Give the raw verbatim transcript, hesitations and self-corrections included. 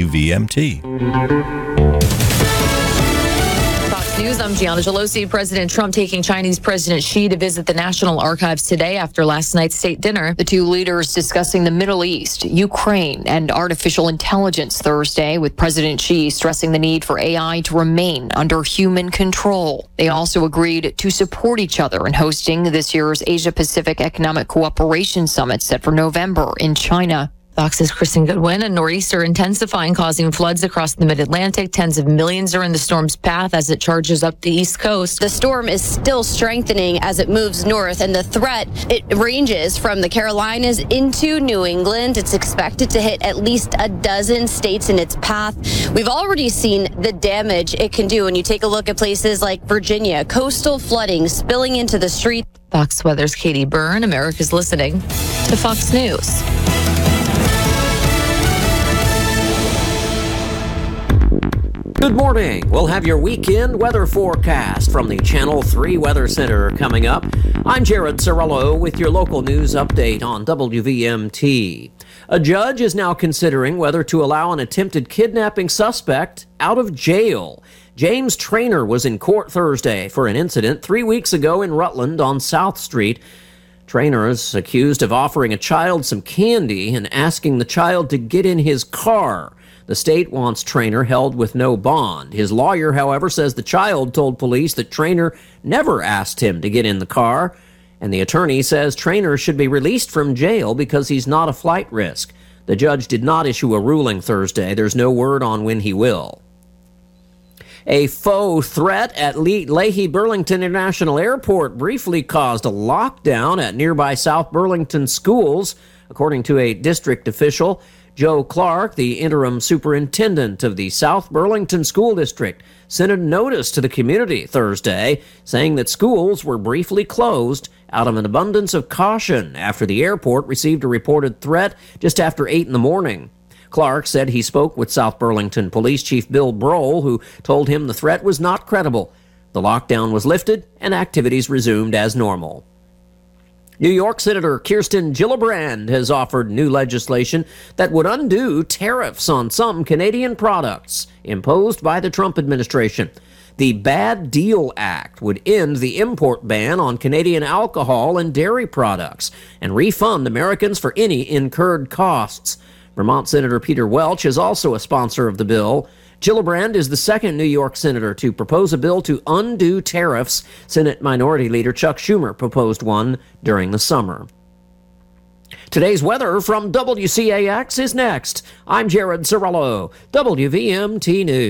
V M T. Fox News, I'm Gianna Gelosi. President Trump taking Chinese President Xi to visit the National Archives today after last night's state dinner. The two leaders discussing the Middle East, Ukraine, and artificial intelligence Thursday, with President Xi stressing the need for A I to remain under human control. They also agreed to support each other in hosting this year's Asia-Pacific Economic Cooperation Summit set for November in China. Fox's Kristen Goodwin. A nor'easter intensifying, causing floods across the mid-Atlantic. Tens of millions are in the storm's path as it charges up the East Coast. The storm is still strengthening as it moves north, and the threat, it ranges from the Carolinas into New England. It's expected to hit at least a dozen states in its path. We've already seen the damage it can do when you take a look at places like Virginia. Coastal flooding spilling into the street. Fox Weather's Katie Byrne. America's listening to Fox News. Good morning. We'll have your weekend weather forecast from the Channel three Weather Center coming up. I'm Jared Cirillo with your local news update on W V M T. A judge is now considering whether to allow an attempted kidnapping suspect out of jail. James Traynor was in court Thursday for an incident three weeks ago in Rutland on South Street. Traynor is accused of offering a child some candy and asking the child to get in his car. The state wants Traynor held with no bond. His lawyer, however, says the child told police that Traynor never asked him to get in the car, and the attorney says Traynor should be released from jail because he's not a flight risk. The judge did not issue a ruling Thursday. There's no word on when he will. A faux threat at Leahy Burlington International Airport briefly caused a lockdown at nearby South Burlington schools, according to a district official. Joe Clark, the interim superintendent of the South Burlington School District, sent a notice to the community Thursday saying that schools were briefly closed out of an abundance of caution after the airport received a reported threat just after eight in the morning. Clark said he spoke with South Burlington Police Chief Bill Brohl, who told him the threat was not credible. The lockdown was lifted and activities resumed as normal. New York Senator Kirsten Gillibrand has offered new legislation that would undo tariffs on some Canadian products imposed by the Trump administration. The Bad Deal Act would end the import ban on Canadian alcohol and dairy products and refund Americans for any incurred costs. Vermont Senator Peter Welch is also a sponsor of the bill. Gillibrand is the second New York senator to propose a bill to undo tariffs. Senate Minority Leader Chuck Schumer proposed one during the summer. Today's weather from W C A X is next. I'm Jared Cirillo, W V M T News.